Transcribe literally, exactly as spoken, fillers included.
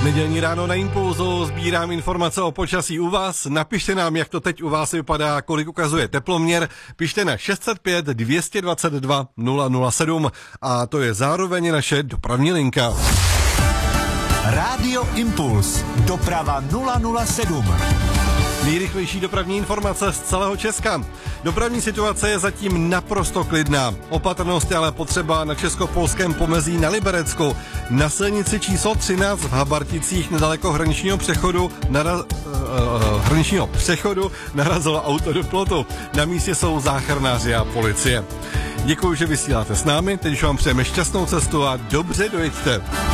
Nedělní ráno na Impulzu, sbírám informace o počasí u vás. Napište nám, jak to teď u vás vypadá, kolik ukazuje teploměr. Pište na šest set pět dvě dvacet dva nula nula sedm a to je zároveň naše dopravní linka. Rádio Impuls, doprava nula nula sedm. Nejrychlejší dopravní informace z celého Česka. Dopravní situace je zatím naprosto klidná. Opatrnost je ale potřeba na česko-polském pomezí na Liberecku. Na silnici číslo třináct v Habarticích nedaleko hraničního přechodu nara, uh, hraničního přechodu narazilo auto do plotu. Na místě jsou záchranáři a policie. Děkuji, že vysíláte s námi, teď vám přejeme šťastnou cestu a dobře dojeďte.